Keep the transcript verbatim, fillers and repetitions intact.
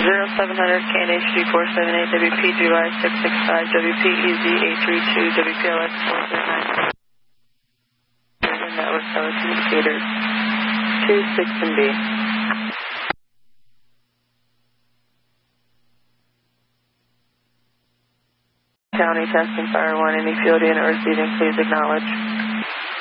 seven hundred K N H G four seven eight, W P G Y six six five, W P E Z eight three two, W P L X four three nine. Network telecommunicators two, six, and B. County testing fire one, any field in or receiving, please acknowledge.